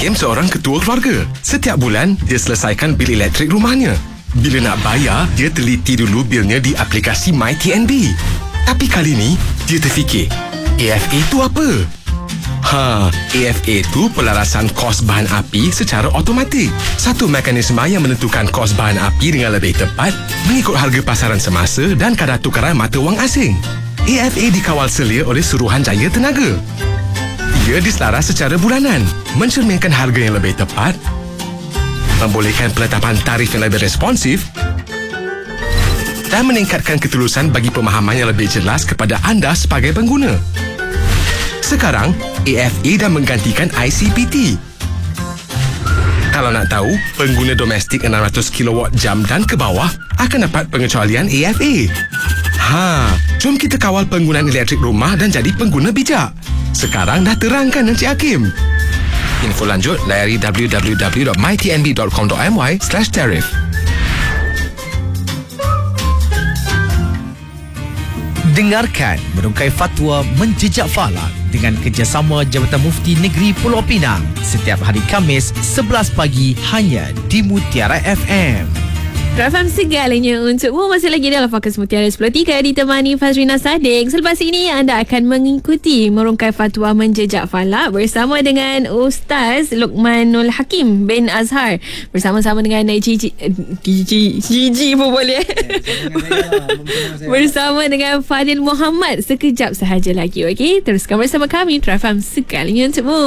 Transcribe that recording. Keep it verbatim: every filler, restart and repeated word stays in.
Hakim seorang ketua keluarga. Setiap bulan, dia selesaikan bil elektrik rumahnya. Bila nak bayar, dia teliti dulu bilnya di aplikasi MyTNB. Tapi kali ni, dia terfikir, A F A tu apa? Ha, A F A tu pelarasan kos bahan api secara automatik. Satu mekanisme yang menentukan kos bahan api dengan lebih tepat mengikut harga pasaran semasa dan kadar tukaran mata wang asing. A F A dikawal selia oleh Suruhanjaya Tenaga. Ia diselaras secara bulanan, mencerminkan harga yang lebih tepat, membolehkan penetapan tarif yang lebih responsif dan meningkatkan ketulusan bagi pemahaman yang lebih jelas kepada anda sebagai pengguna. Sekarang, A F A dah menggantikan I C P T. Kalau nak tahu, pengguna domestik enam ratus kilowatt jam dan ke bawah akan dapat pengecualian A F A. Ha, jom kita kawal penggunaan elektrik rumah dan jadi pengguna bijak. Sekarang dah terang kan Encik Hakim? Info lanjut, layari w w w dot my t n b dot com dot m y slash tariff. Dengarkan Merungkai Fatwa Menjejak Falak dengan kerjasama Jabatan Mufti Negeri Pulau Pinang setiap hari Khamis sebelas pagi hanya di Mutiara F M. Rafam segalanya untukmu. Masih lagi dalam Fokus Mutiara sepuluh tiga ditemani Fazrina Sadiq. Selepas ini anda akan mengikuti Merungkai Fatwa Menjejak Falak bersama dengan Ustaz Luqmanul Hakim bin Azhar, bersama-sama dengan Gigi Gigi Gigi pun boleh bersama dengan Fadil Muhammad sekejap sahaja lagi. Okey, teruskan bersama kami. Rafam segalanya untukmu.